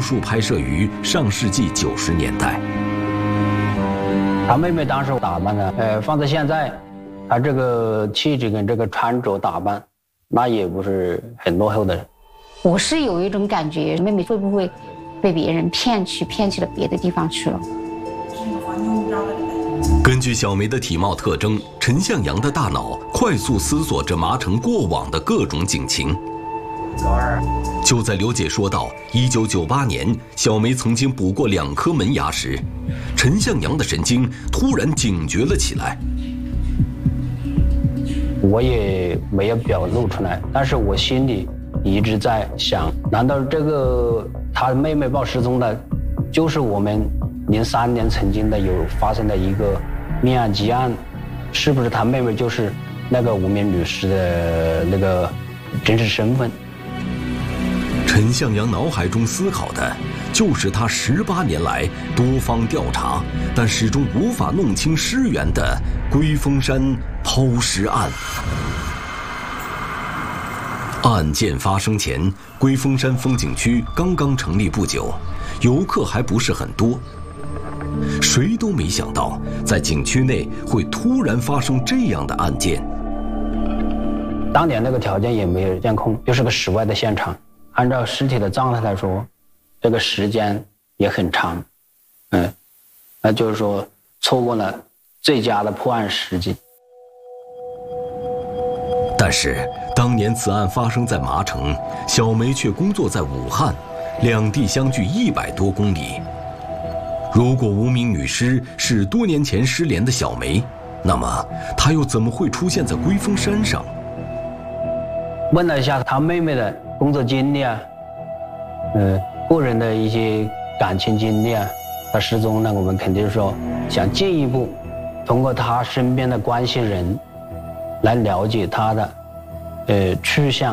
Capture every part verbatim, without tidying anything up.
数拍摄于上世纪九十年代。 他妹妹当时打扮呢，呃，放在现在，他这个气质跟这个穿着打扮，那也不是很落后的人。 我是有一种感觉，妹妹会不会被别人骗去，骗去了别的地方去了？ 根据小梅的体貌特征，陈向阳的大脑快速思索着麻城过往的各种警情。就在刘姐说到一九九八年小梅曾经补过两颗门牙时，陈向阳的神经突然警觉了起来。 我也没有表露出来，但是我心里一直在想，难道这个他妹妹报失踪的，就是我们零三年曾经的有发生的一个命案积案，是不是他妹妹就是那个无名女尸的那个真实身份？ 陈向阳脑海中思考的就是他十八年来多方调查，但始终无法弄清尸源的龟峰山抛尸案。案件发生前，龟峰山风景区刚刚成立不久，游客还不是很多。谁都没想到，在景区内会突然发生这样的案件。 当年那个条件也没有监控，就是个室外的现场。按照尸体的状态来说，这个时间也很长，嗯，那就是说错过了最佳的破案时机。 但是当年此案发生在麻城，小梅却工作在武汉，两地相距一百多公里。如果无名女尸是多年前失联的小梅，那么她又怎么会出现在龟峰山上？ 问了一下她妹妹的工作经历啊，呃，个人的一些感情经历啊，她失踪了，我们肯定是说想进一步通过她身边的关系人来了解她的呃去向。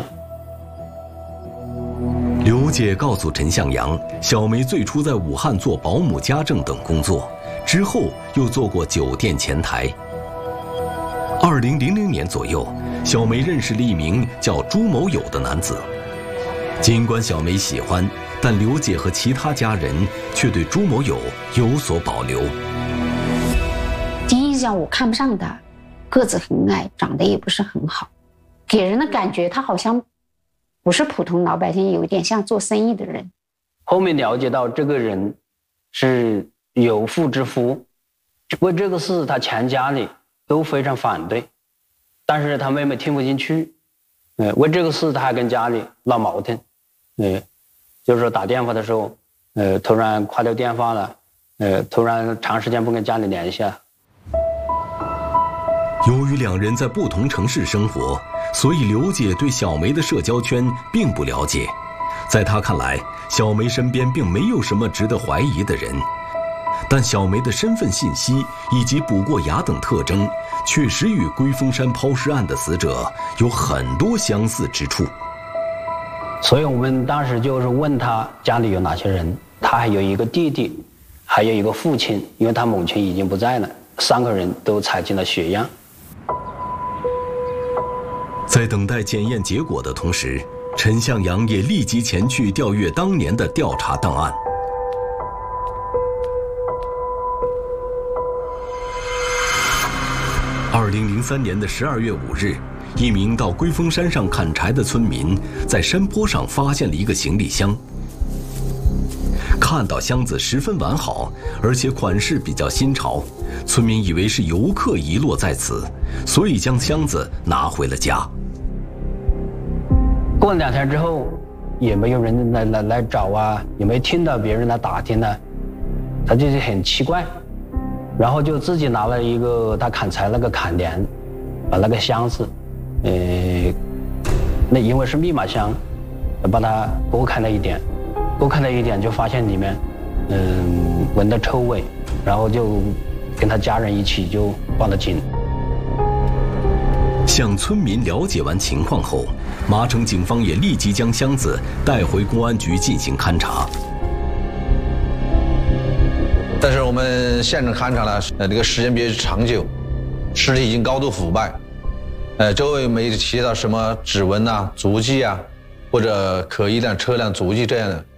刘姐告诉陈向阳，小梅最初在武汉做保姆、家政等工作，之后又做过酒店前台。二零零零年左右，小梅认识了一名叫朱某友的男子。尽管小梅喜欢，但刘姐和其他家人却对朱某友有所保留。 第一印象我看不上他，个子很矮，长得也不是很好，给人的感觉他好像不是普通老百姓，有一点像做生意的人。 后面了解到这个人是有妇之夫，为这个事他全家里都非常反对，但是他妹妹听不进去，呃，为这个事他还跟家里闹矛盾，呃，就是说打电话的时候，呃，突然挂掉电话了，呃，突然长时间不跟家里联系了。 由于两人在不同城市生活，所以刘姐对小梅的社交圈并不了解。在她看来，小梅身边并没有什么值得怀疑的人，但小梅的身份信息以及补过牙等特征，确实与龟峰山抛尸案的死者有很多相似之处。 所以我们当时就是问他家里有哪些人，他还有一个弟弟，还有一个父亲，因为他母亲已经不在了，三个人都采集了血样。 在等待检验结果的同时，陈向阳也立即前去调阅当年的调查档案。二零零三年的十二月五日，一名到龟峰山上砍柴的村民在山坡上发现了一个行李箱。看到箱子十分完好，而且款式比较新潮，村民以为是游客遗落在此，所以将箱子拿回了家。 过了两天之后，也没有人来来来找啊，也没听到别人来打听呢，他就是很奇怪，然后就自己拿了一个他砍柴那个砍镰，把那个箱子，呃，那因为是密码箱，把它拨开了一点，拨开了一点就发现里面，嗯，闻到臭味，然后就跟他家人一起就报了警。 向村民了解完情况后，麻城警方也立即将箱子带回公安局进行勘查。 但是我们现场勘查呢，呃，这个时间比较长久，尸体已经高度腐败，呃，周围没提到什么指纹啊、足迹啊，或者可疑的车辆足迹这样的